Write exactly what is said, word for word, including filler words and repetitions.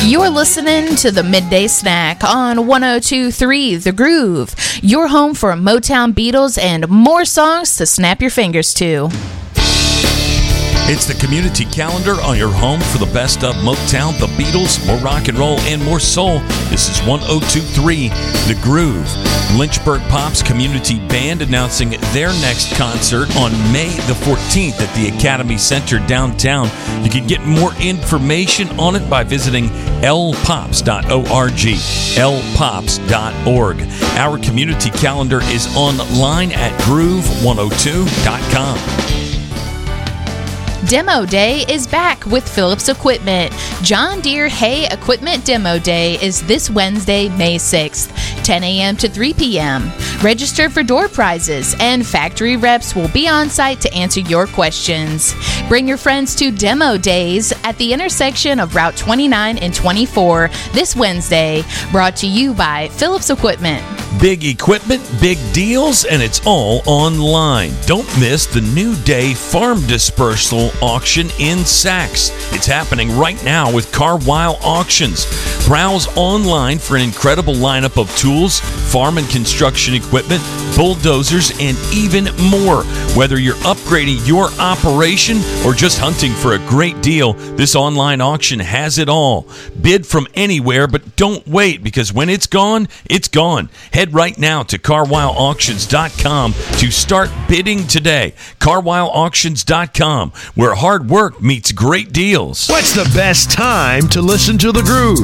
You're listening to the Midday Snack on one oh two point three The Groove, your home for Motown, Beatles, and more songs to snap your fingers to. It's the community calendar on your home for the best of Motown, the Beatles, more rock and roll, and more soul. This is one oh two point three The Groove. Lynchburg Pops Community Band announcing their next concert on May the fourteenth at the Academy Center downtown. You can get more information on it by visiting l pops dot org. l pops dot org. Our community calendar is online at groove one oh two dot com. Demo Day is back with Phillips Equipment. John Deere Hay Equipment Demo Day is this Wednesday, May sixth, ten a.m. to three p.m. Register for door prizes, and factory reps will be on site to answer your questions. Bring your friends to Demo Days at the intersection of Route twenty-nine and twenty-four this Wednesday. Brought to you by Phillips Equipment. Big equipment, big deals, and it's all online. Don't miss the New Day Farm Dispersal Auction in Sachs. It's happening right now with Carwile Auctions. Browse online for an incredible lineup of tools, farm and construction equipment, bulldozers, and even more. Whether you're upgrading your operation or just hunting for a great deal, this online auction has it all. Bid from anywhere, but don't wait, because when it's gone, it's gone. Head right now to carwile auctions dot com to start bidding today. carwile auctions dot com, where hard work meets great deals. What's the best time to listen to The Groove?